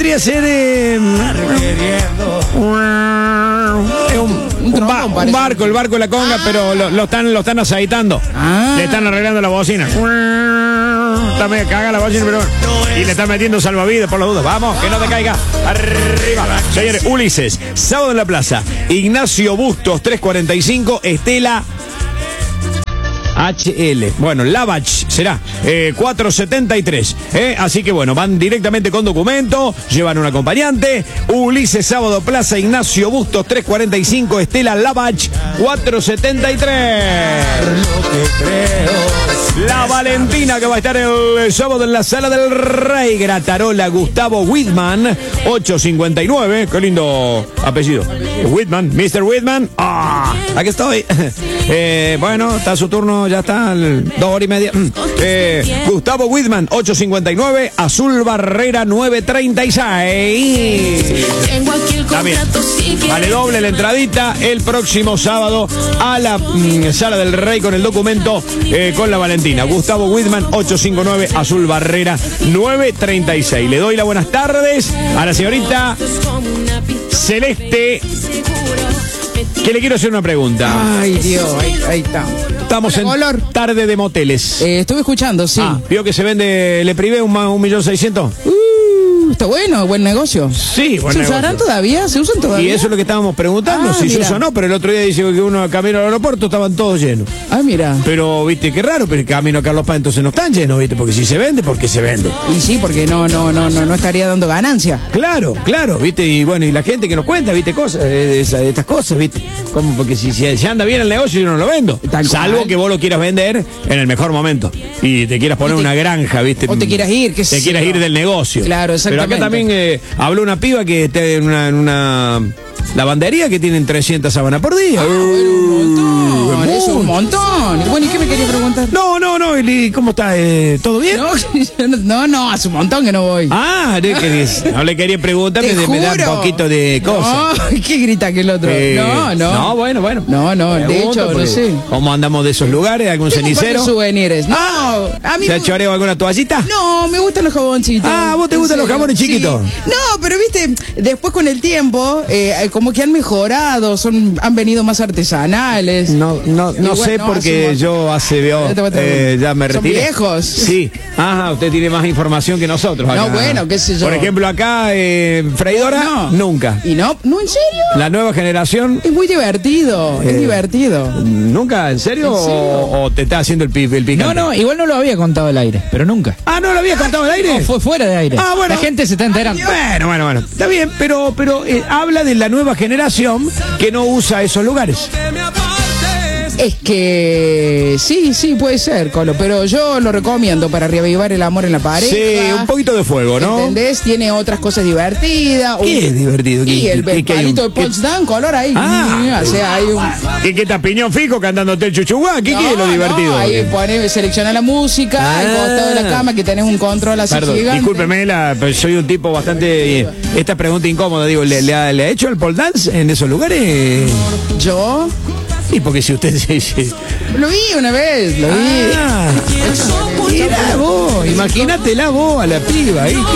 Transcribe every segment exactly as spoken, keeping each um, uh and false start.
vendría a ser eh, un, un, un, ba, un barco, el barco de la conga, ah. pero lo, lo están lo están aceitando. Ah. Le están arreglando la bocina. Está medio caga la bocina, pero y le están metiendo salvavidas por las dudas. Vamos, que no te caiga. Arriba. Señores, Ulises, sábado en la plaza. Ignacio Bustos, tres cuarenta y cinco. Estela H L. Bueno, Lavach será eh, cuatro setenta y tres. Eh, así que bueno, van directamente con documento, llevan un acompañante. Ulises, sábado, Plaza Ignacio Bustos, tres cuarenta y cinco. Estela Lavach, cuatro setenta y tres. La Valentina, que va a estar el sábado en la Sala del Rey. Gratarola, Gustavo Whitman, ocho cincuenta y nueve. Qué lindo apellido. Whitman, mister Whitman. Ah, aquí estoy. Eh, bueno, está su turno, ya está, dos horas y media. Eh, Gustavo Whitman, ocho cincuenta y nueve. Azul Barrera, nueve treinta y seis. Está bien. Vale doble la entradita el próximo sábado a la mm, Sala del Rey con el documento eh, con la Valentina. Gustavo Whitman, ocho cincuenta y nueve. Azul Barrera, nueve treinta y seis. Le doy las buenas tardes a la señorita Celeste, que le quiero hacer una pregunta. Ay, Dios, ahí, ahí está. Estamos en color. Tarde de moteles. Eh, estuve escuchando, sí. Ah, ¿vio que se vende Le Privé un, un millón seiscientos? Uh, está bueno, buen negocio. Sí, buen ¿Se negocio. usarán todavía? ¿Se usan todavía? Y eso es lo que estábamos preguntando, ah, si mira. se usa o no, pero el otro día dice que uno camino al aeropuerto estaban todos llenos. Ah, mira. Pero, viste, qué raro, pero el camino a Carlos Paz entonces no están llenos, viste, porque si se vende, porque se vende. Y sí, porque no, no, no, no, no estaría dando ganancia. Claro, claro, viste, y bueno, y la gente que nos cuenta, viste, cosas, eh, esa, estas cosas, viste, como porque si, si, si anda bien el negocio yo no lo vendo. Tal Salvo cual. que vos lo quieras vender en el mejor momento y te quieras poner te, una granja, viste. O te quieras ir, que Te quieras ir del negocio. Claro, exactamente. Pero acá también eh, habló una piba que está en una, en una lavandería que tienen trescientas sábanas por día. Ah, bueno, un montón. Es un montón. Bueno, ¿y qué me quería preguntar? No, no, no. ¿Y cómo está? Eh, ¿Todo bien? No, no, no, hace un montón que no voy. Ah, no, no le quería preguntar, me, me da un poquito de cosas. No, ¿qué grita que el otro? Eh, no, no. No, bueno, bueno. No, no, de hecho, no sé. ¿Cómo andamos de esos lugares? ¿Algún cenicero? Souvenirs. No, ah, a mí. ¿Se ha choreo alguna toallita? No, me gustan los jaboncitos. Ah, ¿vos te gustan los jabones chiquitos? Sí. No, pero viste, después con el tiempo, eh, como que han mejorado, son, han venido más artesanales. No, no, no sé bueno, porque no, yo hace veo, eh, ya me retiré. ¿Son viejos? Sí. Ajá, usted tiene más información que nosotros acá. No, bueno, qué sé yo. Por ejemplo, acá, eh, freidora, no. nunca. ¿Y no? ¿No, en serio? La nueva generación. Es muy divertido, eh, es divertido. ¿Nunca? ¿En serio? ¿En serio? O, ¿O te está haciendo el, el picante? No, no, igual no lo había contado al aire, pero nunca. Ah, ¿no lo había contado al aire? No, fue fuera de aire. Ah, bueno. La gente se está enterando. Bueno, bueno, bueno. Está bien, pero, pero eh, habla de la nueva generación que no usa esos lugares. Es que sí, sí, puede ser, Colo, pero yo lo recomiendo para reavivar el amor en la pareja. Sí, un poquito de fuego, ¿no? ¿Entendés? Tiene otras cosas divertidas. ¿Qué un... es divertido? Y ¿Qué, el, el palito de Potsdam, color ahí. Ah, o sea, hay un... ¿Qué, qué está piñón fijo cantándote el chuchuá? ¿Qué, no, ¿Qué es lo divertido? No, ahí pone, selecciona la música, ah. al costado de la cama, que tenés un control así Perdón, gigante. Discúlpeme, la, soy un tipo bastante... Eh, esta pregunta incómoda, digo, ¿le, le, ha, ¿le ha hecho el pole dance en esos lugares? ¿Yo? Sí, porque si usted... Sí, sí. Lo vi una vez, lo ah, vi. Mira vos, imagínatela vos a la piba ahí.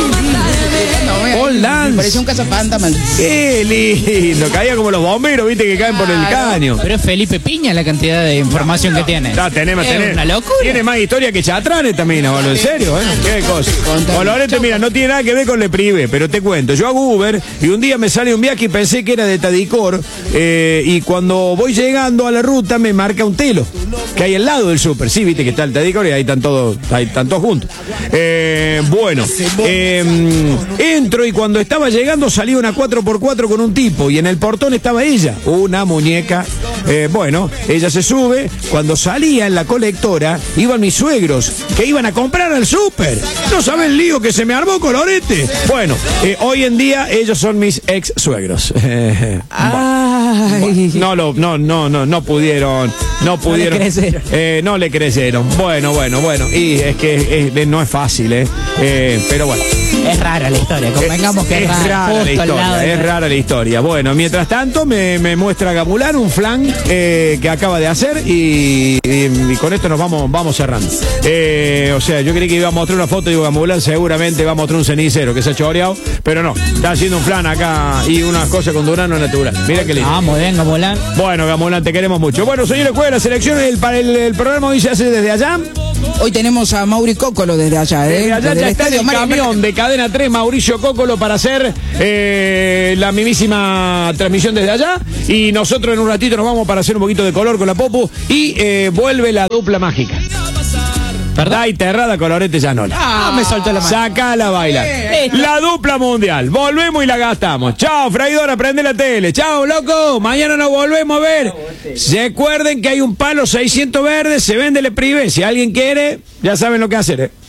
Pole dance. Parecía un cazafantasmas. Qué lindo. Caía como los bomberos, viste, que caen por el caño. Pero es Felipe Piña la cantidad de información que tiene. Ya, tenemos, es tenemos. una locura. Tiene más historia que Chatrane también, boludo. En serio, ¿eh? Qué cosa. Colorete, mira, no tiene nada que ver con Le Privé, pero te cuento. Yo hago Uber y un día me sale un viaje y pensé que era de Tadicor. Eh, y cuando voy llegando a la ruta me marca un telo que hay al lado del súper. Sí, viste que está el Tadicor y ahí están todos, ahí están todos juntos. Eh, bueno, eh, entro y cuando estaba llegando salía una cuatro por cuatro con un tipo y en el portón estaba ella, una muñeca. Eh, bueno, ella se sube. Cuando salía en la colectora iban mis suegros que iban a comprar al súper. No saben el lío que se me armó, Colorete. Bueno, eh, hoy en día ellos son mis ex suegros. Eh, Ay. No, lo, no, no, no, no pudieron, no pudieron. No le crecieron. Eh, no le crecieron. Bueno, bueno, bueno. Y es que eh, no es fácil, eh. eh pero bueno. Es rara la historia, convengamos que es, es rara. rara la justo al lado historia, de- es rara la historia. Bueno, mientras tanto me, me muestra Gamulán un flan eh, que acaba de hacer y, y- y con esto nos vamos, vamos cerrando. Eh, o sea, yo creí que iba a mostrar una foto y digo, Gamulán seguramente va a mostrar un cenicero que se ha choreado, pero no, está haciendo un flan acá y unas cosas con durano natural. Mira qué lindo. Vamos, venga, Molán. Bueno, Gamulán, te queremos mucho. Bueno, señores, juega la selección, el, el, el programa hoy se hace desde allá. Hoy tenemos a Mauri Cócolo desde allá, ¿eh? Desde allá Desde ya el está en estadio el Mario camión de Cadena tres, Mauricio Cócolo, para hacer eh, la mismísima transmisión desde allá. Y nosotros en un ratito nos vamos para hacer un poquito de color con la Popu. Y eh, vuelve la dupla mágica. ¿Verdad? Y Terrada, Colorete, Llanola. Ah, me soltó la mano. Sacala a bailar. La dupla mundial. Volvemos y la gastamos. Chao, Fraidora, prende la tele. Chao, loco. Mañana nos volvemos a ver. Recuerden que hay un palo seiscientos verdes. Se vende le prive. Si alguien quiere, ya saben lo que hacer, ¿eh?